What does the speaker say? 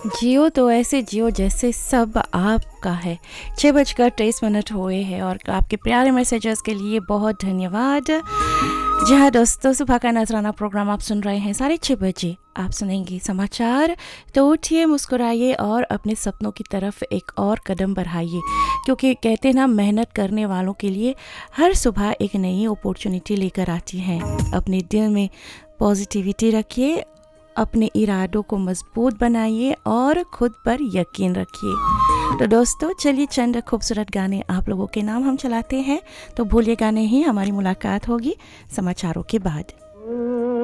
जियो तो ऐसे जियो जैसे सब आपका है। 6:23 हुए हैं और आपके प्यारे मैसेजेस के लिए बहुत धन्यवाद। जी हाँ दोस्तों, सुबह का नजराना प्रोग्राम आप सुन रहे हैं। 6:30 आप सुनेंगे समाचार। तो उठिए, मुस्कुराइए और अपने सपनों की तरफ एक और कदम बढ़ाइए, क्योंकि कहते हैं ना, मेहनत करने वालों के लिए हर सुबह एक नई अपॉर्चुनिटी लेकर आती है। अपने दिल में पॉजिटिविटी रखिए, अपने इरादों को मजबूत बनाइए और खुद पर यकीन रखिए। तो दोस्तों चलिए, चंद खूबसूरत गाने आप लोगों के नाम हम चलाते हैं। तो भूलिएगा नहीं, हमारी मुलाकात होगी समाचारों के बाद।